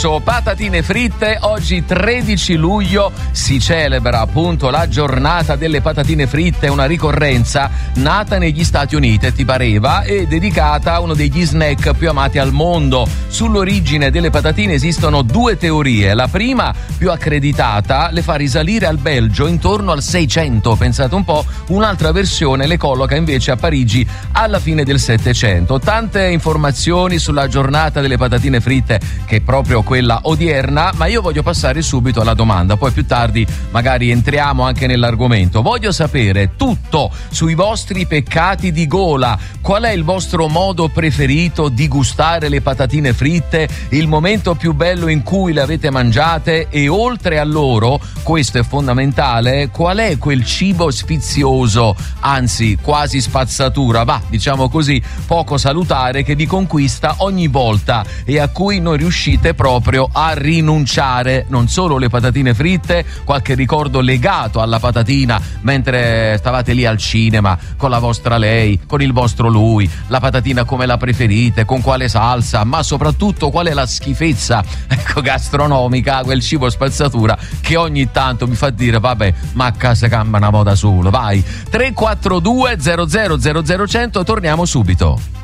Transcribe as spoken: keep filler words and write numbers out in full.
corso patatine fritte. Oggi tredici luglio si celebra appunto la giornata delle patatine fritte, una ricorrenza nata negli Stati Uniti, ti pareva, e dedicata a uno degli snack più amati al mondo. Sull'origine delle patatine esistono due teorie. La prima, più accreditata, le fa risalire al Belgio intorno al seicento, pensate un po'. Un'altra versione le colloca invece a Parigi alla fine del settecento. Tante informazioni sulla giornata delle patatine fritte, che è proprio quella odierna, ma io voglio passare subito alla domanda, poi più tardi magari entriamo anche nell'argomento. Voglio sapere tutto sui vostri peccati di gola. Qual è il vostro modo preferito di gustare le patatine fritte, il momento più bello in cui le avete mangiate, e oltre a loro, questo è fondamentale, qual è quel cibo sfizioso, anzi quasi spazzatura, va, diciamo così, poco salutare, che vi conquista ogni volta e a cui non riuscite proprio a rinunciare? Non solo le patatine fritte, qualche ricordo legato alla patatina mentre stavate lì al cinema con la vostra lei, con il vostro lui, la patatina come la preferite, con quale salsa, ma soprattutto qual è la schifezza, ecco, gastronomica, quel cibo spazzatura che ogni tanto mi fa dire vabbè, ma a casa cambia una moda solo. Vai, tre quattro due zero zero zero zero cento, torniamo subito.